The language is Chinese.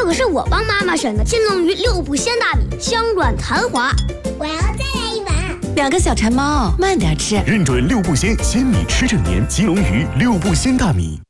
这可是我帮妈妈选的金龙鱼6步鲜大米，香软弹滑。 我要再来一碗。 2个小馋猫，慢点吃。 认准6步鲜，鲜米吃正年，金龙鱼6步鲜大米。